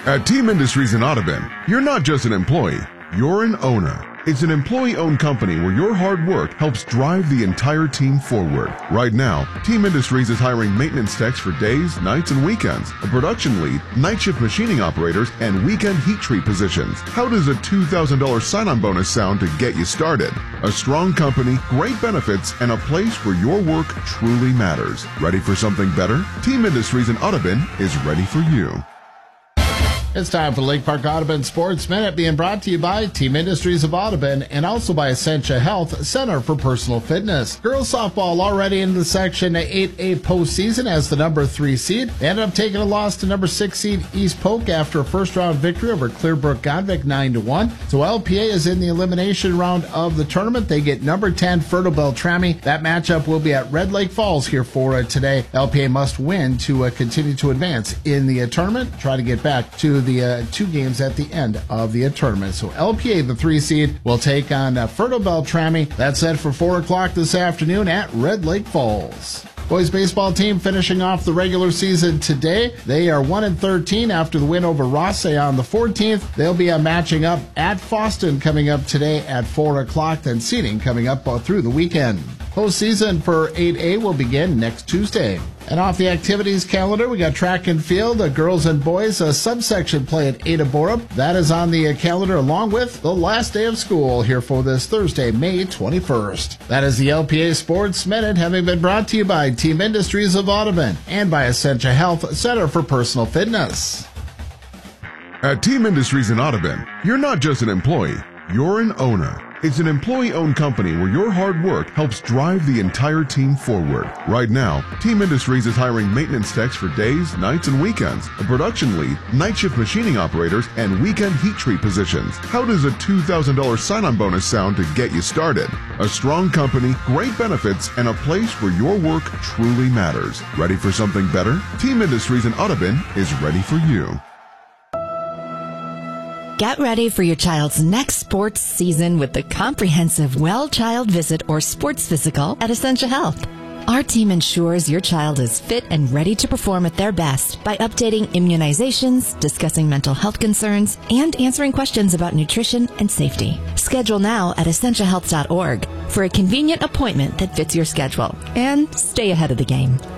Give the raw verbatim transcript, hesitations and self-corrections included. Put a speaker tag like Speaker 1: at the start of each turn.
Speaker 1: At Team Industries in Audubon, you're not just an employee, you're an owner. It's an employee-owned company where your hard work helps drive the entire team forward. Right now, Team Industries is hiring maintenance techs for days, nights, and weekends, a production lead, night shift machining operators, and weekend heat treat positions. How does a two thousand dollars sign-on bonus sound to get you started? A strong company, great benefits, and a place where your work truly matters. Ready for something better? Team Industries in Audubon is ready for you.
Speaker 2: It's time for the Lake Park Audubon Sports Minute, being brought to you by Team Industries of Audubon and also by Essentia Health Center for Personal Fitness. Girls softball already in the Section eight A postseason as the number three seed. They ended up taking a loss to number six seed East Polk after a first-round victory over Clearbrook Godvic nine to one. So L P A is in the elimination round of the tournament. They get number ten Fertile Beltrami. That matchup will be at Red Lake Falls here for uh, today. L P A must win to uh, continue to advance in the uh, tournament. Try to get back to the uh, two games at the end of the uh, tournament. So L P A, the three seed, will take on uh, Fertile Beltrami. That's set for four o'clock this afternoon at Red Lake Falls. Boys baseball team finishing off the regular season today. They are one and thirteen after the win over Rossay on the fourteenth. They'll be uh, matching up at Foston coming up today at four o'clock. Then seeding coming up uh, through the weekend. Postseason for eight A will begin next Tuesday. And off the activities calendar, we got track and field, the girls and boys a subsection play at Ada Borup. That is on the calendar along with the last day of school here for this Thursday, May twenty-first. That is the L P A Sports Minute, having been brought to you by Team Industries of Audubon and by Essentia Health Center for Personal Fitness.
Speaker 1: At Team Industries in Audubon, you're not just an employee, you're an owner. It's an employee-owned company where your hard work helps drive the entire team forward. Right now, Team Industries is hiring maintenance techs for days, nights, and weekends, a production lead, night shift machining operators, and weekend heat treat positions. How does a two thousand dollars sign-on bonus sound to get you started? A strong company, great benefits, and a place where your work truly matters. Ready for something better? Team Industries in Audubon is ready for you.
Speaker 3: Get ready for your child's next sports season with the comprehensive Well Child Visit or Sports Physical at Essentia Health. Our team ensures your child is fit and ready to perform at their best by updating immunizations, discussing mental health concerns, and answering questions about nutrition and safety. Schedule now at essentia health dot org for a convenient appointment that fits your schedule. And stay ahead of the game.